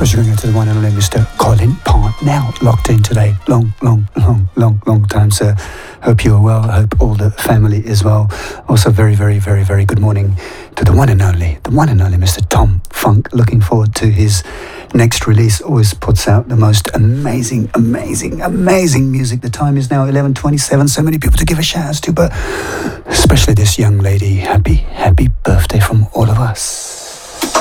Special going out to the one and only Mr. Colin Parnell, locked in today. Long time, sir. Hope you are well. Hope all the family is well. Also, very good morning to the one and only Mr. Tom Funk. Looking forward to his next release. Always puts out the most amazing music. The time is now 11:27. So many people to give a shout out to, but especially this young lady. Happy birthday from all of us.